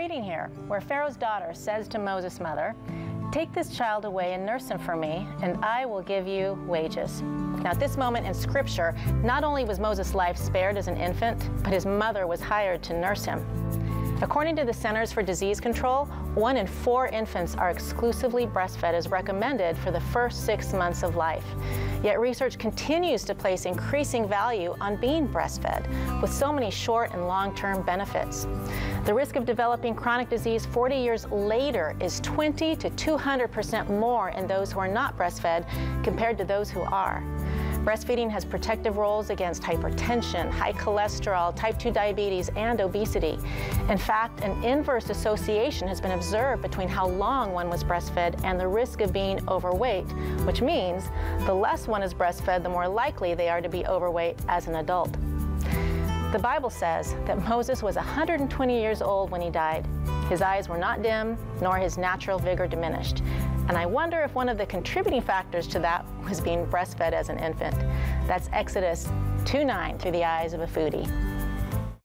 reading here where Pharaoh's daughter says to Moses' mother, "Take this child away and nurse him for me, and I will give you wages." Now, at this moment in Scripture, not only was Moses' life spared as an infant, but his mother was hired to nurse him. According to the Centers for Disease Control, 1 in 4 infants are exclusively breastfed as recommended for the first 6 months of life. Yet research continues to place increasing value on being breastfed, with so many short and long-term benefits. The risk of developing chronic disease 40 years later is 20 to 200% more in those who are not breastfed compared to those who are. Breastfeeding has protective roles against hypertension, high cholesterol, type 2 diabetes, and obesity. In fact, an inverse association has been observed between how long one was breastfed and the risk of being overweight, which means the less one is breastfed, the more likely they are to be overweight as an adult. The Bible says that Moses was 120 years old when he died. His eyes were not dim, nor his natural vigor diminished. And I wonder if one of the contributing factors to that was being breastfed as an infant. That's Exodus 2:9 through the eyes of a foodie.